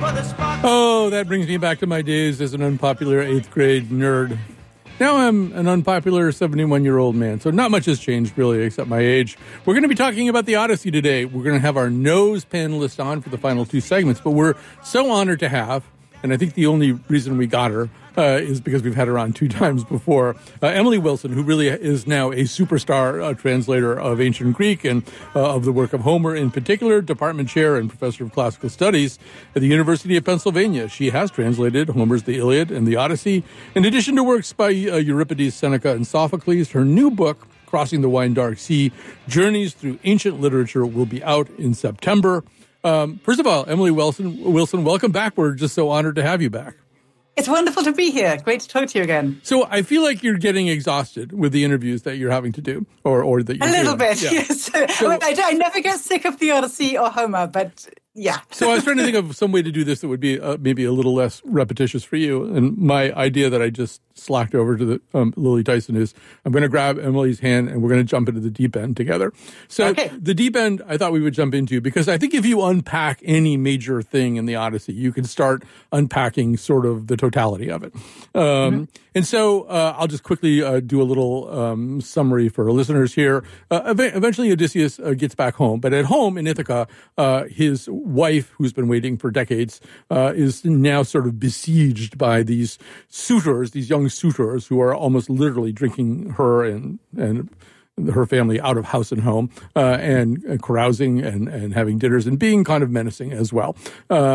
Oh, that brings me back to my days as an unpopular 8th grade nerd. Now I'm an unpopular 71-year-old man, so not much has changed, really, except my age. We're going to be talking about the Odyssey today. We're going to have our nose panelist on for the final two segments, but we're so honored to have, and I think the only reason we got her is because we've had her on 2 times before, Emily Wilson, who really is now a superstar translator of ancient Greek and of the work of Homer in particular, department chair and professor of classical studies at the University of Pennsylvania. She has translated Homer's The Iliad and the Odyssey. In addition to works by Euripides, Seneca, and Sophocles, her new book, Crossing the Wide Dark Sea, Journeys Through Ancient Literature, will be out in September. First of all, Emily Wilson, welcome back. We're just so honored to have you back. It's wonderful to be here. Great to talk to you again. So I feel like you're getting exhausted with the interviews that you're having to do, or that you're doing. A little bit, yeah. Yes. So, I never get sick of the Odyssey or Homer, but yeah. So I was trying to think of some way to do this that would be maybe a little less repetitious for you. And my idea that I just slacked over to the Lily Tyson is I'm going to grab Emily's hand and we're going to jump into the deep end together. So The deep end I thought we would jump into because I think if you unpack any major thing in the Odyssey, you can start unpacking sort of the totality of it. And so I'll just quickly do a little summary for our listeners here. Eventually Odysseus gets back home, but at home in Ithaca, his wife, who's been waiting for decades, is now sort of besieged by these suitors, these young suitors who are almost literally drinking her and her family out of house and home, and carousing and having dinners and being kind of menacing as well.